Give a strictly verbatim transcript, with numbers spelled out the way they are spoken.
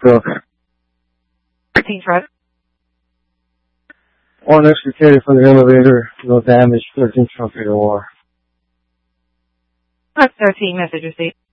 truck. thirteen truck. One extricated from the elevator, no damage, thirteen truck either war. thirteen message received.